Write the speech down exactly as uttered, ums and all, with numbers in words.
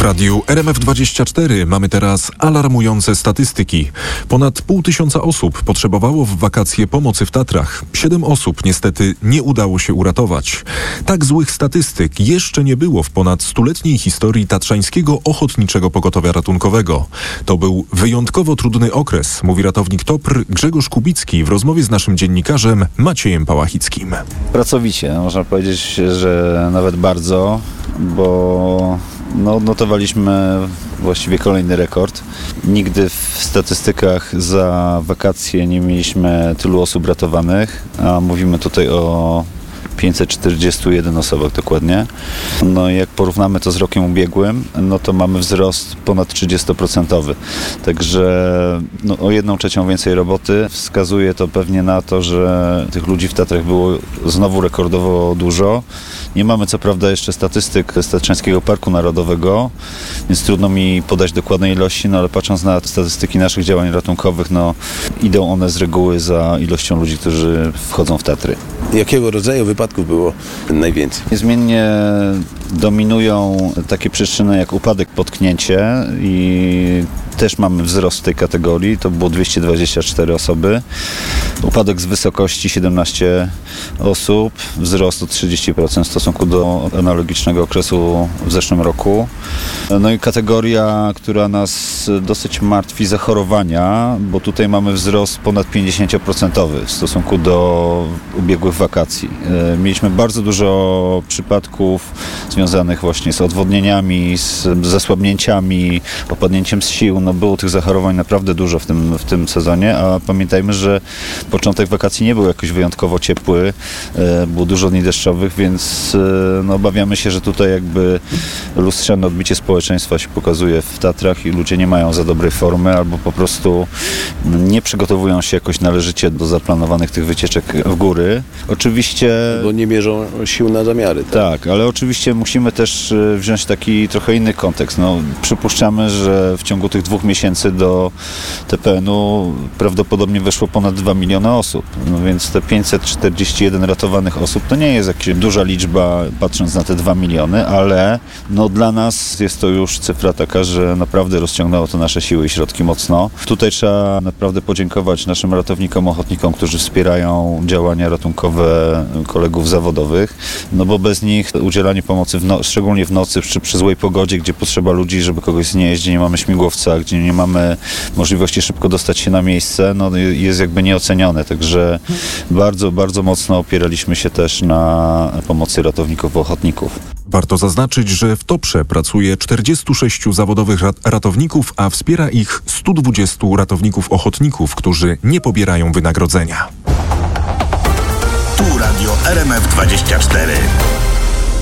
radiu R M F dwadzieścia cztery mamy teraz alarmujące statystyki. Ponad pół tysiąca osób potrzebowało w wakacje pomocy w Tatrach. Siedem osób niestety nie udało się uratować. Tak złych statystyk jeszcze nie było w ponad stuletniej historii Tatrzańskiego Ochotniczego Pogotowia Ratunkowego. To był wyjątkowo trudny okres, mówi ratownik T O P R Grzegorz Kubicki w rozmowie z naszym dziennikarzem Maciejem Pałachickim. Pracowicie, można powiedzieć, że nawet bardzo, bo no, notowaliśmy właściwie kolejny rekord. Nigdy w statystykach za wakacje nie mieliśmy tylu osób ratowanych, a mówimy tutaj o pięćset czterdzieści jeden osobach dokładnie. No jak porównamy to z rokiem ubiegłym, no to mamy wzrost ponad trzydzieści procent. Także no, o jedną trzecią więcej roboty. Wskazuje to pewnie na to, że tych ludzi w Tatrach było znowu rekordowo dużo. Nie mamy co prawda jeszcze statystyk z Tatrzańskiego Parku Narodowego, więc trudno mi podać dokładnej ilości, no ale patrząc na statystyki naszych działań ratunkowych, no idą one z reguły za ilością ludzi, którzy wchodzą w Tatry. Jakiego rodzaju wypadków było najwięcej? Niezmiennie dominują takie przyczyny jak upadek, potknięcie i też mamy wzrost w tej kategorii, to było dwieście dwadzieścia cztery osoby. Upadek z wysokości siedemnaście osób, wzrost o trzydzieści procent w stosunku do analogicznego okresu w zeszłym roku. No i kategoria, która nas dosyć martwi, zachorowania, bo tutaj mamy wzrost ponad pięćdziesiąt procent w stosunku do ubiegłych wakacji. Mieliśmy bardzo dużo przypadków związanych właśnie z odwodnieniami, z zasłabnięciami, opadnięciem z sił. No było tych zachorowań naprawdę dużo w tym, w tym sezonie, a pamiętajmy, że początek wakacji nie był jakoś wyjątkowo ciepły, było dużo dni deszczowych, więc no, obawiamy się, że tutaj jakby lustrzane odbicie społeczeństwa się pokazuje w Tatrach i ludzie nie mają za dobrej formy albo po prostu nie przygotowują się jakoś należycie do zaplanowanych tych wycieczek w góry. Oczywiście... Bo nie mierzą sił na zamiary. Tak, tak, ale oczywiście musimy też wziąć taki trochę inny kontekst. No, przypuszczamy, że w ciągu tych dwóch miesięcy do T P N-u prawdopodobnie weszło ponad dwa miliony osób. No więc te pięćset czterdzieści jeden ratowanych osób to nie jest jakaś duża liczba, patrząc na te dwa miliony, ale no dla nas jest to już cyfra taka, że naprawdę rozciągnęło to nasze siły i środki mocno. Tutaj trzeba naprawdę podziękować naszym ratownikom, ochotnikom, którzy wspierają działania ratunkowe kolegów zawodowych, no bo bez nich udzielanie pomocy, w no, szczególnie w nocy, czy przy złej pogodzie, gdzie potrzeba ludzi, żeby kogoś znieść, gdzie nie mamy śmigłowca, gdzie nie mamy możliwości szybko dostać się na miejsce, no jest jakby nieocenione. Także bardzo, bardzo mocno opieraliśmy się też na pomocy ratowników, ochotników. Warto zaznaczyć, że w T O P R ze pracuje czterdziestu sześciu zawodowych rat- ratowników, a wspiera ich stu dwudziestu ratowników ochotników, którzy nie pobierają wynagrodzenia. Tu Radio R M F dwadzieścia cztery.